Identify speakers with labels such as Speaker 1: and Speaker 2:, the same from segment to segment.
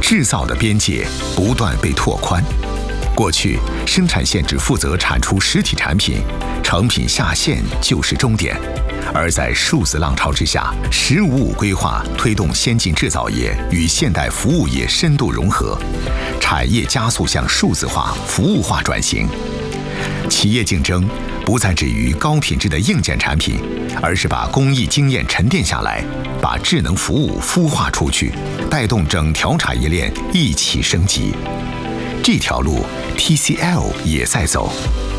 Speaker 1: 制造的边界不断被拓宽。过去，生产线只负责产出实体产品，成品下线就是终点。而在数字浪潮之下，“15+5”规划推动先进制造业与现代服务业深度融合，产业加速向数字化、服务化转型。企业竞争不再止于高品质的硬件产品，而是把工艺经验沉淀下来，把智能服务孵化出去，带动整条产业链一起升级。这条路 TCL 也在走。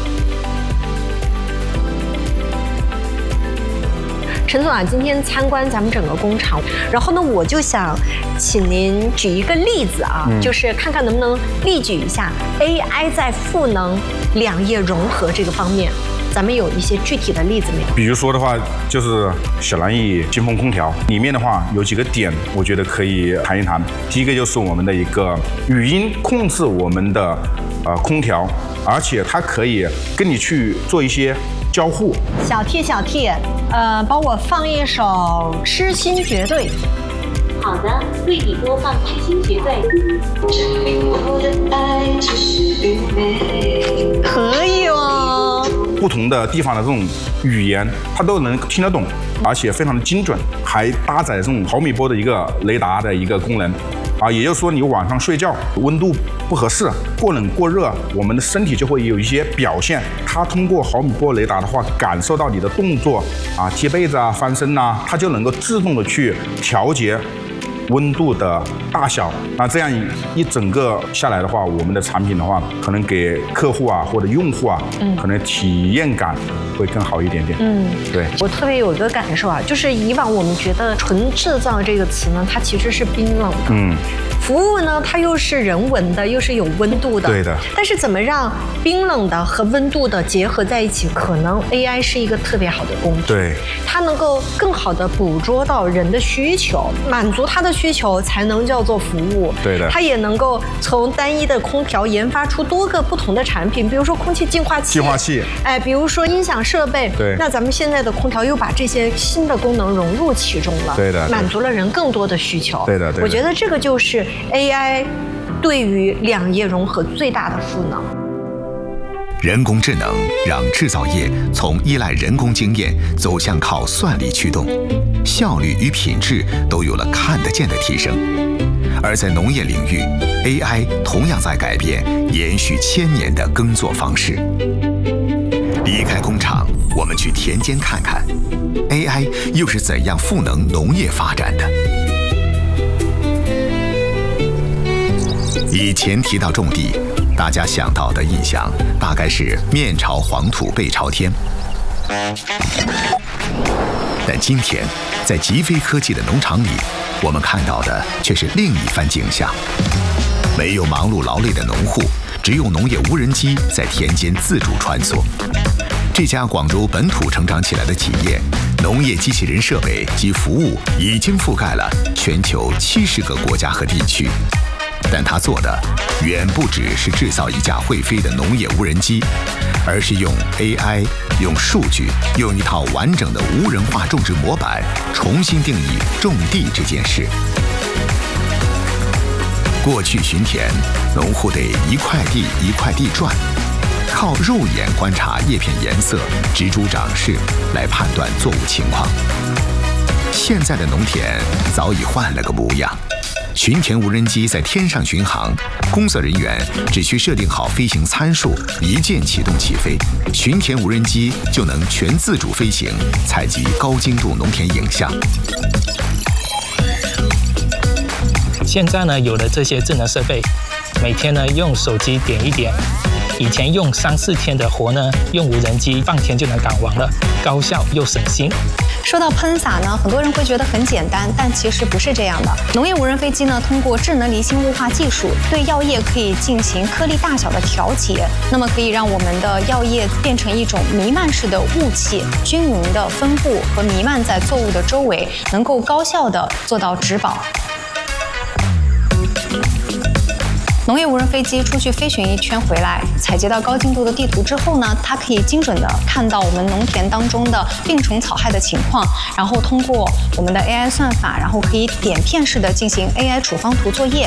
Speaker 2: 陈总啊，今天参观咱们整个工厂，然后呢，我就想请您举一个例子啊，就是看看能不能例举一下 AI 在赋能两业融合这个方面，咱们有一些具体的例子没有？
Speaker 3: 比如说的话，就是小蓝翼金风空调里面的话，有几个点，我觉得可以谈一谈。第一个就是我们的一个语音控制我们的空调，而且它可以跟你去做一些交互。
Speaker 2: 小 T，帮我放一首《痴心绝对》。
Speaker 4: 好的，为你播放《痴心绝对》。
Speaker 2: 可以哦。
Speaker 3: 不同的地方的这种语言，它都能听得懂，而且非常的精准，还搭载这种毫米波的一个雷达的一个功能。也就是说，你晚上睡觉温度不合适，过冷过热，我们的身体就会有一些表现。它通过毫米波雷达的话，感受到你的动作贴被子翻身它就能够自动的去调节温度的大小。那这样一整个下来的话，我们的产品的话，可能给客户或者用户可能体验感会更好一点点。对，
Speaker 2: 我特别有一个感受就是以往我们觉得纯制造这个词呢，它其实是冰冷的。服务呢，它又是人文的，又是有温度的。
Speaker 3: 对的。
Speaker 2: 但是怎么让冰冷的和温度的结合在一起？可能 AI 是一个特别好的工具。
Speaker 3: 对。
Speaker 2: 它能够更好的捕捉到人的需求，满足他的需求，才能叫做服务。
Speaker 3: 对的。
Speaker 2: 它也能够从单一的空调研发出多个不同的产品，比如说空气净化器。比如说音响设备。
Speaker 3: 对。
Speaker 2: 那咱们现在的空调又把这些新的功能融入其中了。
Speaker 3: 对的。
Speaker 2: 满足了人更多的需求。
Speaker 3: 对的。
Speaker 2: 我觉得这个就是 AI 对于两业融合最大的赋能。
Speaker 1: 人工智能让制造业从依赖人工经验走向靠算力驱动，效率与品质都有了看得见的提升。而在农业领域 ，AI 同样在改变延续1000年的耕作方式。离开工厂，我们去田间看看 ，AI 又是怎样赋能农业发展的。以前提到种地，大家想到的印象大概是面朝黄土背朝天。但今天，在极飞科技的农场里，我们看到的却是另一番景象。没有忙碌劳累的农户，只有农业无人机在田间自主穿梭。这家广州本土成长起来的企业，农业机器人设备及服务已经覆盖了全球70个国家和地区。但他做的远不只是制造一架会飞的农业无人机，而是用 AI、用数据、用一套完整的无人化种植模板，重新定义种地这件事。过去巡田，农户得一块地一块地转，靠肉眼观察叶片颜色、植株长势来判断作物情况。现在的农田早已换了个模样。巡田无人机在天上巡航，工作人员只需设定好飞行参数，一键启动起飞，巡田无人机就能全自主飞行，采集高精度农田影像。
Speaker 5: 现在呢，有了这些智能设备，每天呢用手机点一点，以前用3、4天的活呢，用无人机半天就能赶完了，高效又省心。
Speaker 6: 说到喷洒呢，很多人会觉得很简单，但其实不是这样的。农业无人飞机呢，通过智能离心雾化技术，对药液可以进行颗粒大小的调节，那么可以让我们的药液变成一种弥漫式的雾气，均匀的分布和弥漫在作物的周围，能够高效的做到植保。农业无人飞机出去飞行一圈回来，采集到高精度的地图之后呢，它可以精准的看到我们农田当中的病虫草害的情况，然后通过我们的 AI 算法，然后可以点片式的进行 AI 处方图作业，